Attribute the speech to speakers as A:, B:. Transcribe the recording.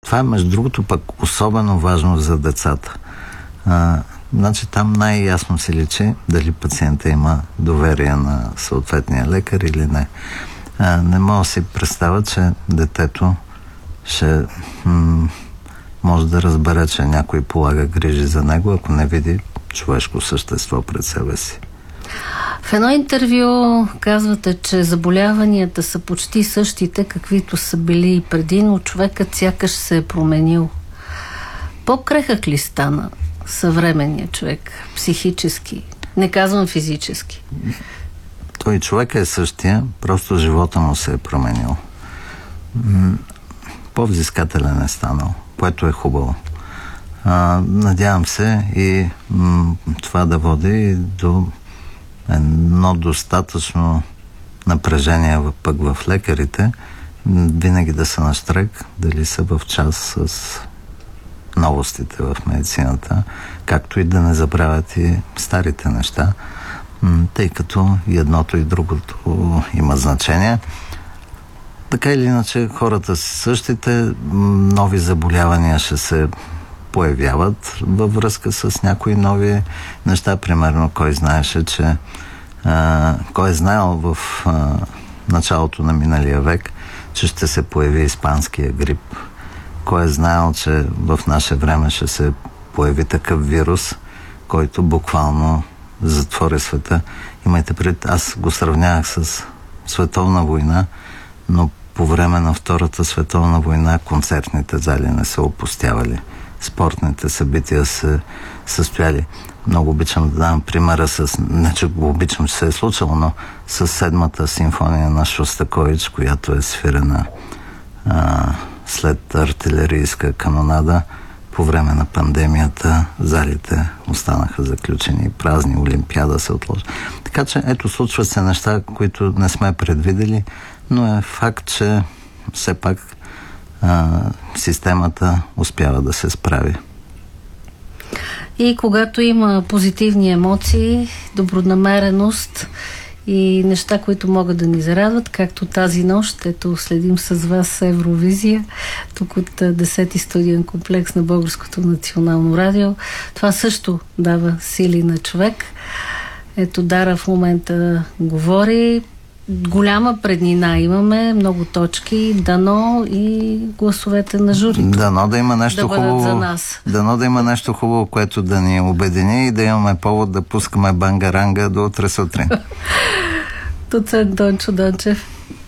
A: Това е, между другото, пък особено важно за децата. Значи там най-ясно се личи дали пациента има доверие на съответния лекар или не. Не мога да си представя, че детето ще може да разбере, че някой полага грижи за него, ако не види човешко същество пред себе си.
B: В едно интервю казвате, че заболяванията са почти същите, каквито са били и преди, но човекът сякаш се е променил. По-крехък ли стана съвременният човек, психически? Не казвам физически.
A: Той човек е същия, просто живота му се е променил. По-взискателен е станал, което е хубаво. Надявам се и това да води до едно достатъчно напрежение пък в лекарите, винаги да са на щрек, дали са в час с новостите в медицината, както и да не забравят и старите неща, тъй като и едното и другото има значение. Така или иначе, хората са същите, нови заболявания ще се появяват във връзка с някои нови неща. Примерно, кой знаеше, че кой е знаел в началото на миналия век, че ще се появи испанския грип. Кой е знаел, че в наше време ще се появи такъв вирус, който буквално затвори света. Имайте предвид, аз го сравнявах с световна война, но по време на Втората световна война концертните зали не са опустявали. Спортните събития се състояли. Много обичам да дам примера с... Не, че го обичам, че се е случило, но с седмата симфония на Шостакович, която е свирена след артилерийска канонада. По време на пандемията залите останаха заключени, празни, Олимпиада се отложи. Така че, ето, случват се неща, които не сме предвидели, но е факт, че все пак системата успява да се справи.
B: И когато има позитивни емоции, добронамереност и неща, които могат да ни зарадват, както тази нощ, ето следим с вас Евровизия, тук от 10-ти студиен комплекс на Българското национално радио. Това също дава сили на човек. Ето Дара в момента говори. Голяма преднина имаме, много точки, дано и гласовете на журито.
A: Дано да има нещо хубаво
B: за нас.
A: Дано да има нещо хубаво, което да ни обедини и да имаме повод да пускаме бангаранга до утре сутрин.
B: Доцент Дончо Дончев.